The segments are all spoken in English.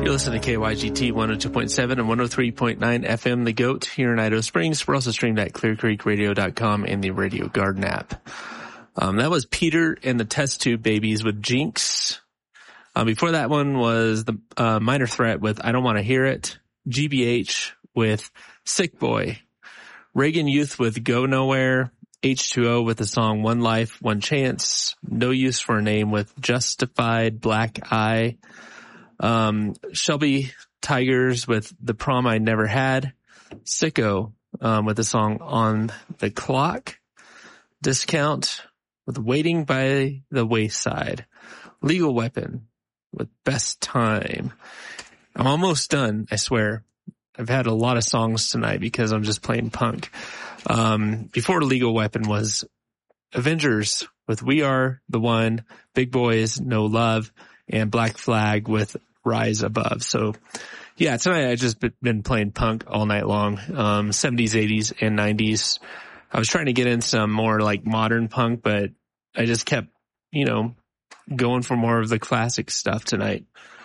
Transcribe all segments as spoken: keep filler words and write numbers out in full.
You're listening to K Y G T one oh two point seven and one oh three point nine F M The Goat here in Idaho Springs. We're also streamed at clear creek radio dot com and the Radio Garden app. Um, that was Peter and the Test Tube Babies with Jinx. Um, before that one was the uh, Minor Threat with I Don't Want to Hear It. G B H with Sick Boy. Reagan Youth with Go Nowhere. H two O with the song One Life, One Chance. No Use for a Name with Justified Black Eye. Um, Shelby Tigers with The Prom I Never Had. Sicko, um, with the song On the Clock. Discount with Waiting by the Wayside. Legal Weapon with Best Time. I'm almost done, I swear. I've had a lot of songs tonight because I'm just playing punk. Um, before Legal Weapon was Avengers with We Are the One, Big Boys, No Love, and Black Flag with Rise Above. So yeah, tonight I just been playing punk all night long. Um, seventies, eighties, and nineties. I was trying to get in some more like modern punk, but I just kept, you know, going for more of the classic stuff tonight.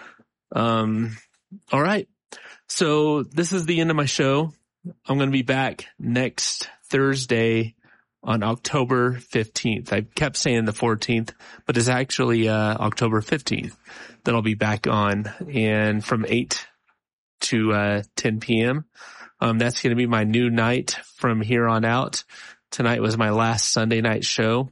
Um, all right. So this is the end of my show. I'm going to be back next Thursday on October fifteenth. I kept saying the fourteenth, but it's actually uh October fifteenth that I'll be back on, and from eight to uh ten p.m. Um, that's going to be my new night from here on out. Tonight was my last Sunday night show.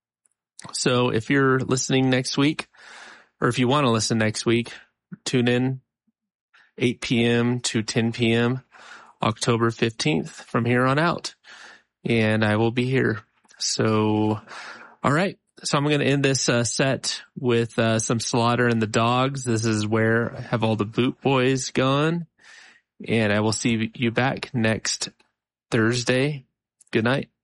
So if you're listening next week, or if you want to listen next week, tune in eight p.m. to ten p.m. October fifteenth from here on out. And I will be here. So, all right. So I'm going to end this uh, set with uh, some Slaughter and the Dogs. This is Where Have All the Boot Boys Gone? And I will see you back next Thursday. Good night.